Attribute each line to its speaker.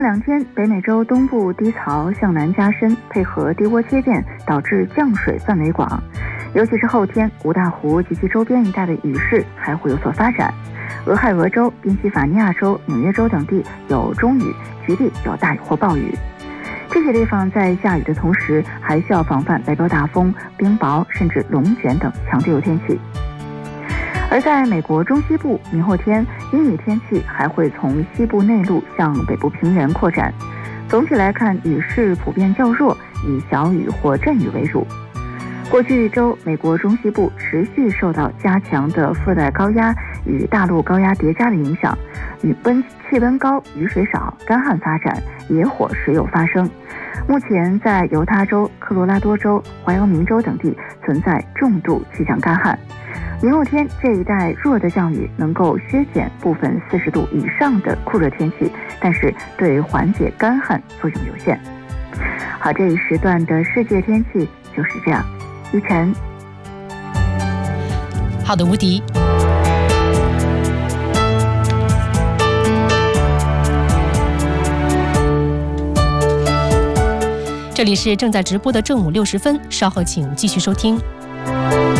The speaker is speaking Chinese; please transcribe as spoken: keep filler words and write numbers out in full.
Speaker 1: 两天，北美洲东部低槽向南加深，配合低涡切变，导致降水范围广。尤其是后天，五大湖及其周边一带的雨势还会有所发展。俄亥俄州、宾夕法尼亚州、纽约州等地有中雨，局地有大雨或暴雨。这些地方在下雨的同时，还需要防范北北大风、冰雹甚至龙卷等强对流天气。而在美国中西部，明后天阴雨天气还会从西部内陆向北部平原扩展。总体来看，雨势普遍较弱，以小雨或阵雨为主。过去一周，美国中西部持续受到加强的副热带高压与大陆高压叠加的影响，雨温气温高、雨水少、干旱发展，野火时有发生。目前在犹他州、科罗拉多州、怀俄明州等地存在重度气象干旱。明后天这一带弱的降雨能够削减部分四十度以上的酷热天气，但是对缓解干旱作用有限。好，这一时段的世界天气就是这样。依晨，
Speaker 2: 好的，吴迪。这里是正在直播的正午六十分，稍后请继续收听。